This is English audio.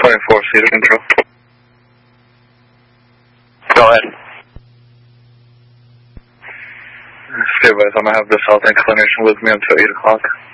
24, Cedar Control. Go ahead. Stay with, I'm going to have the south inclination with me until 8 o'clock.